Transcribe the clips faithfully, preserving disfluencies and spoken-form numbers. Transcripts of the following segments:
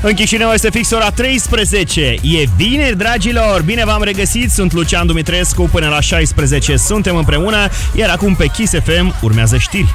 În Chișinău este fix ora treisprezece. E vineri, dragilor! Bine v-am regăsit! Sunt Lucian Dumitrescu. Până la șaisprezece suntem împreună. Iar acum pe Kiss F M urmează știri.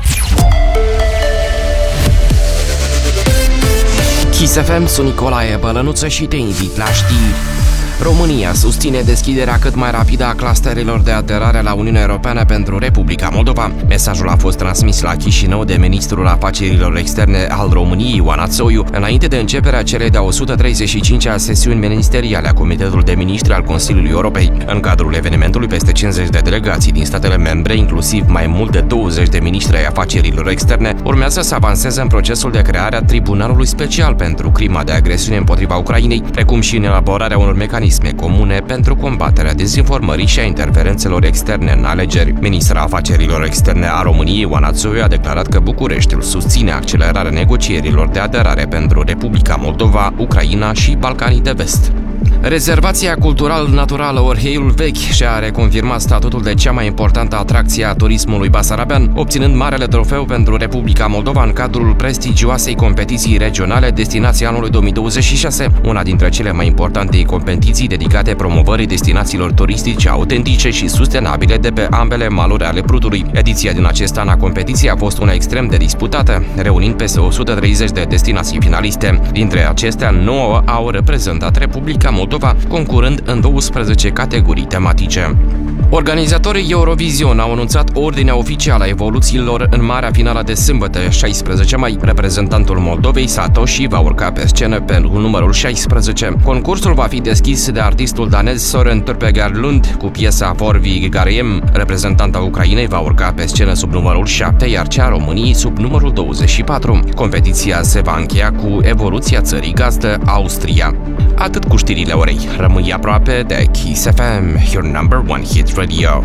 Kiss F M, sunt Nicolae Bălănuță și te invit la știri. România susține deschiderea cât mai rapidă a clusterelor de aderare la Uniunea Europeană pentru Republica Moldova. Mesajul a fost transmis la Chișinău de ministrul afacerilor externe al României, Ioan Ațoiu, înainte de începerea celei de-a o sută treizeci și cincea sesiuni ministeriale a Comitetului de Ministri al Consiliului Europei. În cadrul evenimentului, peste cincizeci de delegații din statele membre, inclusiv mai mult de douăzeci de ministri ai afacerilor externe, urmează să avanseze în procesul de creare a Tribunalului Special pentru crima de agresiune împotriva Ucrainei, precum și în elaborarea unor mecanisme comune pentru combaterea dezinformării și a interferențelor externe în alegeri. Ministra afacerilor externe a României, Ioan Ațoiu, a declarat că Bucureștiul susține accelerarea negocierilor de aderare pentru Republica Moldova, Ucraina și Balcanii de Vest. Rezervația cultural-naturală Orheiul Vechi și-a reconfirmat statutul de cea mai importantă atracție a turismului basarabean, obținând marele trofeu pentru Republica Moldova în cadrul prestigioasei competiții regionale Destinația anului două mii douăzeci și șase, una dintre cele mai importante competiții dedicate promovării destinațiilor turistice autentice și sustenabile de pe ambele maluri ale Prutului. Ediția din acest an a competiției a fost una extrem de disputată, reunind peste o sută treizeci de destinații finaliste. Dintre acestea, nouă au reprezentat Republica Moldova, concurând în douăsprezece categorii tematice. Organizatorii Eurovision au anunțat ordinea oficială a evoluțiilor în marea finală de sâmbătă, șaisprezece mai. Reprezentantul Moldovei, Satoshi, va urca pe scenă pe numărul șaisprezece. Concursul va fi deschis de artistul danez Søren Turpegar-Lund cu piesa Vorvi Gariem. Reprezentanta Ucrainei va urca pe scenă sub numărul șapte, iar cea a României sub numărul douăzeci și patru. Competiția se va încheia cu evoluția țării gazdă, Austria. Atât cu știrile orei. Rămâi aproape de Kiss F M, your number one hit radio.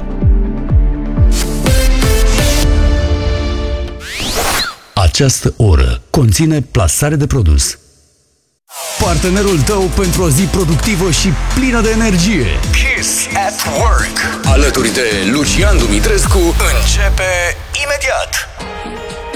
Această oră conține plasare de produs. Partenerul tău pentru o zi productivă și plină de energie. Kiss at Work. Alături de Lucian Dumitrescu începe imediat.